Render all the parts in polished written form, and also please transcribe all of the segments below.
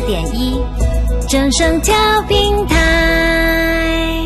94.1正声调频台。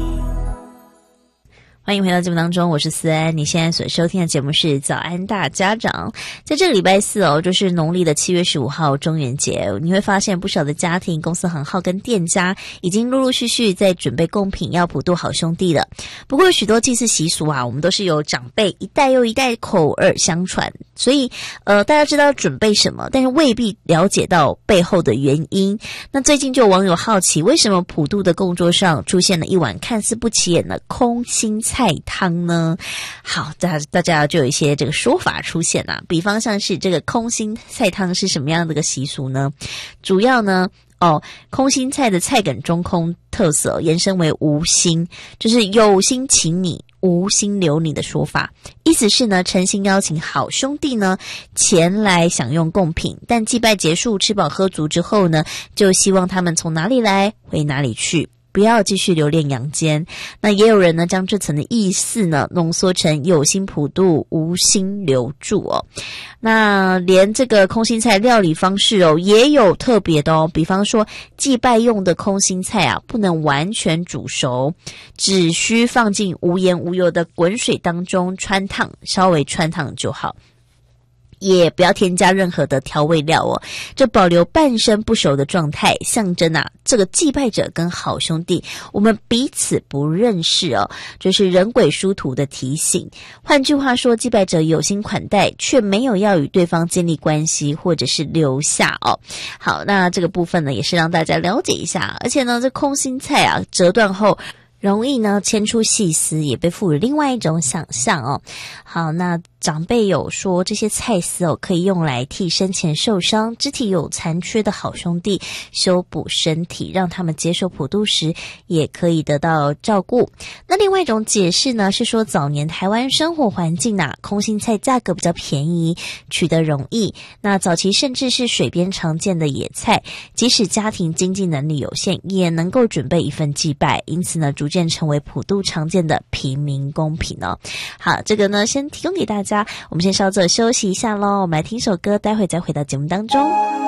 欢迎回到节目当中，我是思安。你现在所收听的节目是早安大家长。在这个礼拜四就是农历的7月15号中元节，你会发现不少的家庭、公司行号跟店家已经陆陆续续在准备贡品要普渡好兄弟了。不过有许多祭祀习俗我们都是由长辈一代又一代口耳相传，所以大家知道准备什么，但是未必了解到背后的原因。那最近就有网友好奇，为什么普渡的供桌上出现了一碗看似不起眼的空心菜汤呢？好，大家就有一些这个说法出现比方像是这个空心菜汤是什么样的一个习俗呢？主要呢空心菜的菜梗中空特色延伸为无心，就是有心请你无心留你的说法，意思是呢诚心邀请好兄弟呢前来享用贡品，但祭拜结束吃饱喝足之后呢，就希望他们从哪里来回哪里去，不要继续留恋阳间。那也有人呢将这层的意思呢浓缩成有心普渡无心留住那连这个空心菜料理方式也有特别的比方说祭拜用的空心菜不能完全煮熟，只需放进无盐无油的滚水当中汆烫，稍微汆烫就好，也不要添加任何的调味料这保留半生不熟的状态，象征这个祭拜者跟好兄弟我们彼此不认识就是人鬼殊途的提醒。换句话说，祭拜者有心款待，却没有要与对方建立关系或者是留下好，那这个部分呢也是让大家了解一下。而且呢这空心菜折断后容易呢牵出细丝，也被赋予另外一种想象好，那长辈有说这些菜丝可以用来替生前受伤、肢体有残缺的好兄弟修补身体，让他们接受普渡时也可以得到照顾。那另外一种解释呢是说，早年台湾生活环境空心菜价格比较便宜，取得容易，那早期甚至是水边常见的野菜，即使家庭经济能力有限也能够准备一份祭拜，因此呢逐渐成为普渡常见的平民贡品好，这个呢先提供给大家，我们先稍作休息一下咯，我们来听首歌，待会再回到节目当中。